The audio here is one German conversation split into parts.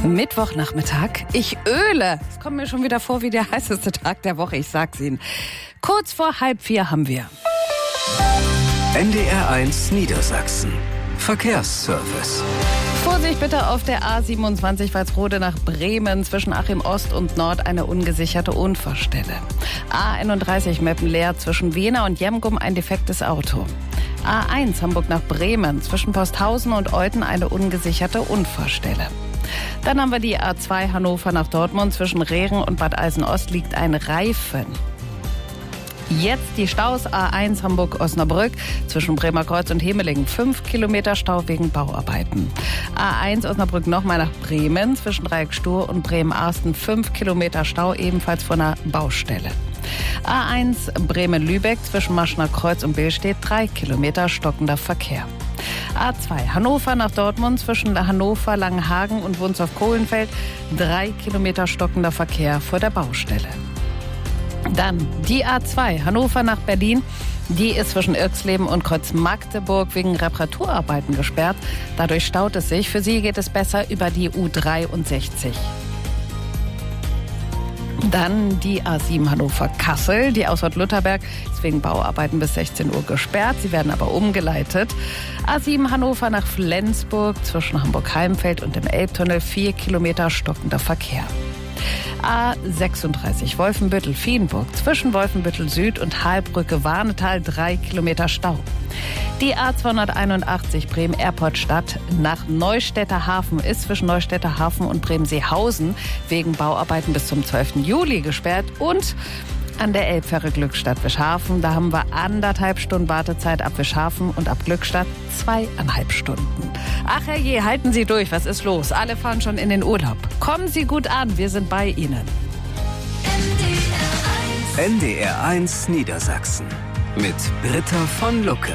Mittwochnachmittag. Ich öle. Es kommt mir schon wieder vor wie der heißeste Tag der Woche. Ich sag's Ihnen. Kurz vor 3:30 haben wir. NDR1 Niedersachsen. Verkehrsservice. Vorsicht bitte auf der A27 Walsrode nach Bremen. Zwischen Achim Ost und Nord eine ungesicherte Unfallstelle. A31 Meppen-Leer zwischen Wehna und Jemgum ein defektes Auto. A1 Hamburg nach Bremen. Zwischen Posthausen und Euthen eine ungesicherte Unfallstelle. Dann haben wir die A2 Hannover nach Dortmund. Zwischen Rehren und Bad Eisen-Ost liegt ein Reifen. Jetzt die Staus. A1 Hamburg-Osnabrück zwischen Bremerkreuz und Hemelingen. 5 Kilometer Stau wegen Bauarbeiten. A1 Osnabrück nochmal nach Bremen zwischen Dreieck Stur und Bremen-Arsten. 5 Kilometer Stau ebenfalls von einer Baustelle. A1 Bremen-Lübeck zwischen Maschner Kreuz und Billstedt. 3 Kilometer stockender Verkehr. A2 Hannover nach Dortmund zwischen Hannover, Langenhagen und Wunstorf-Kohlenfeld. 3 Kilometer stockender Verkehr vor der Baustelle. Dann die A2 Hannover nach Berlin. Die ist zwischen Irxleben und Kreuz Magdeburg wegen Reparaturarbeiten gesperrt. Dadurch staut es sich. Für Sie geht es besser über die U63. Dann die A7 Hannover-Kassel. Die Ausfahrt Lutherberg ist wegen Bauarbeiten bis 16 Uhr gesperrt. Sie werden aber umgeleitet. A7 Hannover nach Flensburg zwischen Hamburg-Heimfeld und dem Elbtunnel. 4 Kilometer stockender Verkehr. A36 Wolfenbüttel-Vielenburg zwischen Wolfenbüttel Süd und Halbrücke-Warnetal. 3 Kilometer Stau. Die A281 Bremen-Erport-Stadt nach Neustädter Hafen ist zwischen Neustädter Hafen und Bremen-Seehausen wegen Bauarbeiten bis zum 12. Juli gesperrt. Und an der Elbfähre Glückstadt-Wischhafen, da haben wir 1,5 Stunden Wartezeit ab Wischhafen und ab Glückstadt 2,5 Stunden. Ach herrje, halten Sie durch, was ist los? Alle fahren schon in den Urlaub. Kommen Sie gut an, wir sind bei Ihnen. NDR1 Niedersachsen mit Britta von Lucke.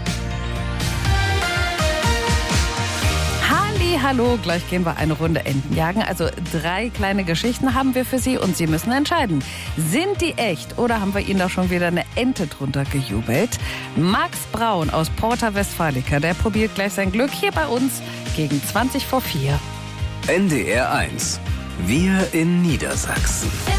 Hallo, gleich gehen wir eine Runde Enten jagen. Also 3 kleine Geschichten haben wir für Sie und Sie müssen entscheiden. Sind die echt oder haben wir Ihnen da schon wieder eine Ente drunter gejubelt? Max Braun aus Porta Westfalica, der probiert gleich sein Glück hier bei uns gegen 4:20. NDR1. Wir in Niedersachsen.